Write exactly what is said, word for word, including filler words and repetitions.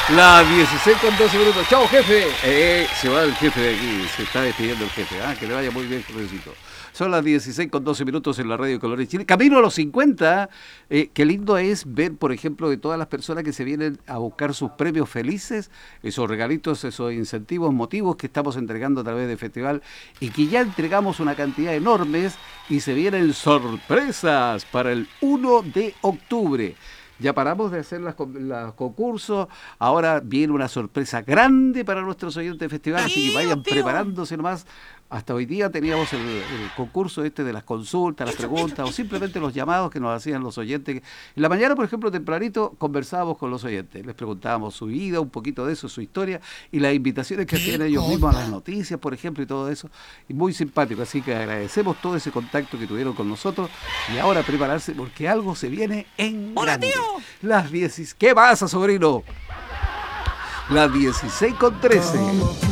Las dieciséis con doce minutos. Chao, jefe. Eh, se va el jefe de aquí. Se está despidiendo el jefe. Ah, que le vaya muy bien, jefecito. Son las dieciséis con doce minutos en la radio Colores Chile. Camino a los cincuenta. Eh, qué lindo es ver, por ejemplo, de todas las personas que se vienen a buscar sus premios felices, esos regalitos, esos incentivos, motivos que estamos entregando a través del festival y que ya entregamos una cantidad enormes y se vienen sorpresas para el uno de octubre. Ya paramos de hacer los concursos, ahora viene una sorpresa grande para nuestros oyentes del festival, así que vayan preparándose nomás. Hasta hoy día teníamos el, el concurso este de las consultas, las preguntas o simplemente los llamados que nos hacían los oyentes. En la mañana, por ejemplo, tempranito, conversábamos con los oyentes, les preguntábamos su vida, un poquito de eso, su historia y las invitaciones que hacían ellos mismos a las noticias, por ejemplo, y todo eso. Y muy simpático, así que agradecemos todo ese contacto que tuvieron con nosotros y ahora prepararse porque algo se viene en grande. Las dieciséis. ¿Qué pasa, sobrino? Las dieciséis con trece.